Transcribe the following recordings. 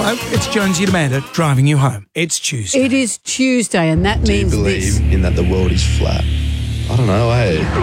Hello, it's Jonesy and Amanda driving you home. It's Tuesday. It is Tuesday, and that means Do you this. believe in that the world is flat? I don't know,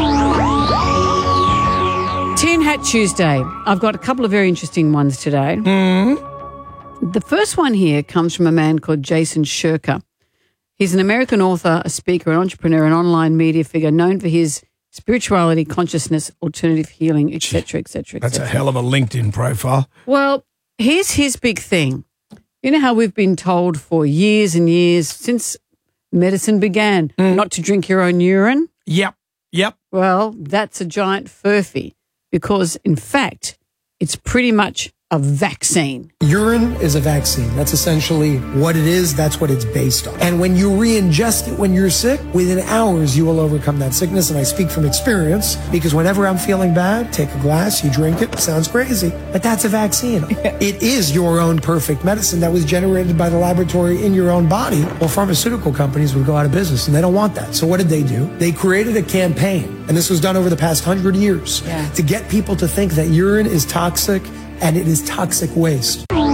Tin Hat Tuesday. I've got a couple of very interesting ones today. The first one here comes from a man called Jason Shirker. He's an American author, a speaker, an entrepreneur, an online media figure known for his spirituality, consciousness, alternative healing, etc., etc., That's a hell of a LinkedIn profile. Well, here's his big thing. You know how we've been told for years and years since medicine began not to drink your own urine? Yep. Well, that's a giant furphy because, in fact, it's pretty much a vaccine. Urine is a vaccine. That's essentially what it is. That's what it's based on. And when you re-ingest it when you're sick, within hours you will overcome that sickness. And I speak from experience because whenever I'm feeling bad, take a glass, you drink it. Sounds crazy, but that's a vaccine. It is your own perfect medicine that was generated by the laboratory in your own body. Well, pharmaceutical companies would go out of business and they don't want that. So what did they do? They created a campaign, and this was done over the past 100 years, to get people to think that urine is toxic and it is toxic waste. So,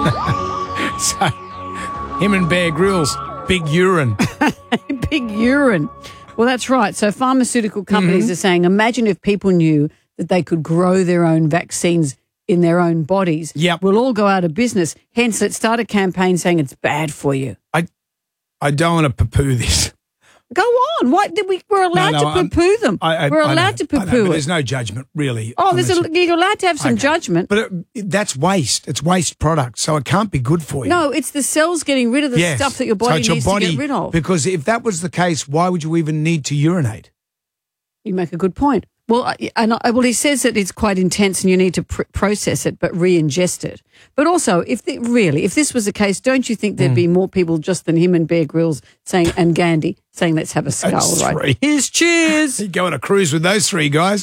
him and Bear Grylls, big urine. Big urine. Well, that's right. So pharmaceutical companies are saying, imagine if people knew that they could grow their own vaccines in their own bodies. Yep. We'll all go out of business. Hence, let's start a campaign saying it's bad for you. I don't want to poo-poo this. Go on. Why did we're allowed to poo-poo them. We're allowed to poo-poo it. There's no judgment, really. Oh, you're allowed to have some judgment. But that's waste. It's waste product, so it can't be good for you. No, it's the cells getting rid of the stuff that your body needs to get rid of. Because if that was the case, why would you even need to urinate? You make a good point. Well, he says that it's quite intense and you need to process it but re-ingest it. But also, if this was the case, don't you think there'd be more people just than him and Bear Grylls and Gandhi saying, let's have a skull, That's right? three. Here's cheers. You go on a cruise with those three guys.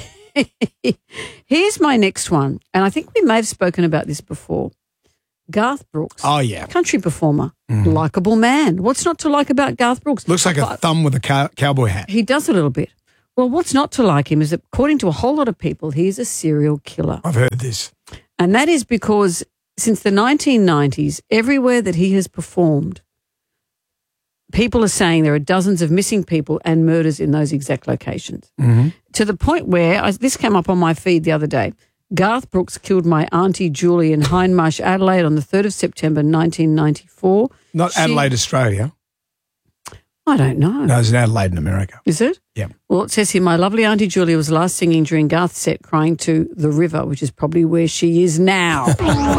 Here's my next one, and I think we may have spoken about this before. Garth Brooks. Oh, yeah. Country performer. Likeable man. What's not to like about Garth Brooks? Looks like a thumb with a cowboy hat. He does a little bit. Well, what's not to like him is that, according to a whole lot of people, he's a serial killer. I've heard this. And that is because since the 1990s, everywhere that he has performed, people are saying there are dozens of missing people and murders in those exact locations. To the point where, this came up on my feed the other day, Garth Brooks killed my Auntie Julie in Hindmarsh, Adelaide on the 3rd of September 1994. Not Adelaide, Australia. I don't know. No, it's in Adelaide in America. Is it? Yeah. Well, it says here, my lovely Auntie Julia was last singing during Garth's set, crying to the river, which is probably where she is now.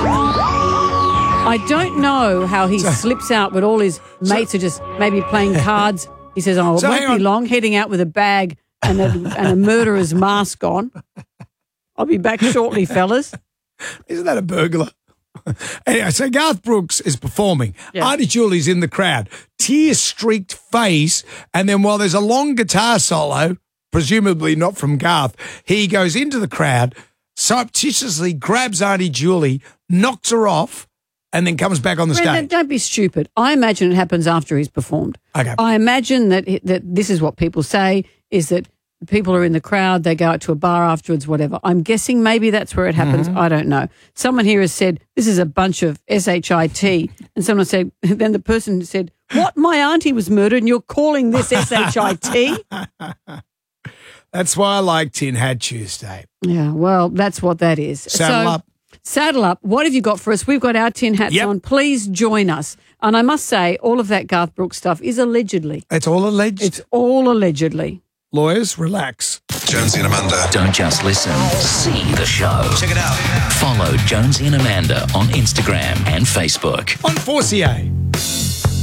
I don't know how he slips out, but all his mates are just maybe playing cards. He says, it won't be long, heading out with a bag and a murderer's mask on. I'll be back shortly, fellas. Isn't that a burglar? Anyway, so Garth Brooks is performing. Yeah. Auntie Julie's in the crowd, tear-streaked face, and then while there's a long guitar solo, presumably not from Garth, he goes into the crowd, surreptitiously grabs Auntie Julie, knocks her off, and then comes back on the stage. Don't be stupid. I imagine it happens after he's performed. Okay. I imagine that this is what people say, is that people are in the crowd, they go out to a bar afterwards, whatever. I'm guessing maybe that's where it happens. I don't know. Someone here has said, this is a bunch of SHIT. And someone said, then the person said, what? My auntie was murdered and you're calling this SHIT? That's why I like Tin Hat Tuesday. Yeah, well, that's what that is. Saddle up. Saddle up. What have you got for us? We've got our tin hats on. Please join us. And I must say, all of that Garth Brooks stuff is allegedly. It's all alleged? It's all allegedly. Lawyers, relax. Jonesy and Amanda. Don't just listen, see the show. Check it out. Follow Jonesy and Amanda on Instagram and Facebook. On 4CA.